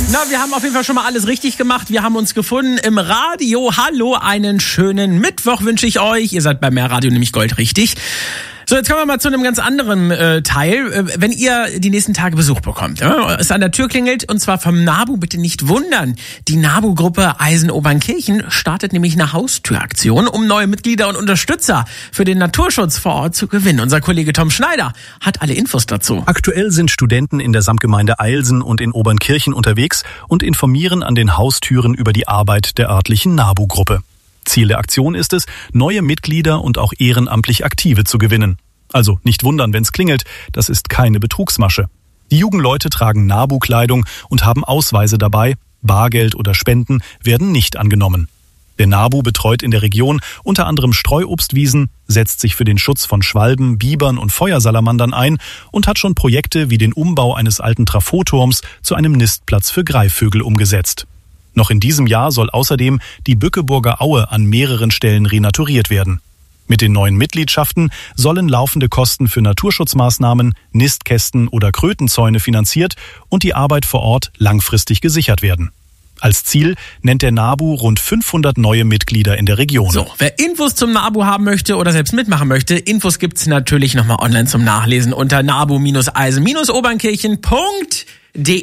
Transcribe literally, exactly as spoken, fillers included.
Na, wir haben auf jeden Fall schon mal alles richtig gemacht. Wir haben uns gefunden im Radio. Hallo, einen schönen Mittwoch wünsche ich euch. Ihr seid bei Mehr Radio nämlich goldrichtig. So, jetzt kommen wir mal zu einem ganz anderen äh, Teil. Äh, wenn ihr die nächsten Tage Besuch bekommt, ja, es an der Tür klingelt, und zwar vom NABU, bitte nicht wundern. Die NABU-Gruppe Eisen-Obernkirchen startet nämlich eine Haustüraktion, um neue Mitglieder und Unterstützer für den Naturschutz vor Ort zu gewinnen. Unser Kollege Tom Schneider hat alle Infos dazu. Aktuell sind Studenten in der Samtgemeinde Eilsen und in Obernkirchen unterwegs und informieren an den Haustüren über die Arbeit der örtlichen NABU-Gruppe. Ziel der Aktion ist es, neue Mitglieder und auch ehrenamtlich Aktive zu gewinnen. Also nicht wundern, wenn's klingelt, das ist keine Betrugsmasche. Die Jugendleute tragen NABU-Kleidung und haben Ausweise dabei. Bargeld oder Spenden werden nicht angenommen. Der NABU betreut in der Region unter anderem Streuobstwiesen, setzt sich für den Schutz von Schwalben, Bibern und Feuersalamandern ein und hat schon Projekte wie den Umbau eines alten Trafoturms zu einem Nistplatz für Greifvögel umgesetzt. Noch in diesem Jahr soll außerdem die Bückeburger Aue an mehreren Stellen renaturiert werden. Mit den neuen Mitgliedschaften sollen laufende Kosten für Naturschutzmaßnahmen, Nistkästen oder Krötenzäune finanziert und die Arbeit vor Ort langfristig gesichert werden. Als Ziel nennt der NABU rund fünfhundert neue Mitglieder in der Region. So, wer Infos zum NABU haben möchte oder selbst mitmachen möchte, Infos gibt's natürlich nochmal online zum Nachlesen unter nabu Bindestrich eisen Bindestrich obernkirchen Punkt de.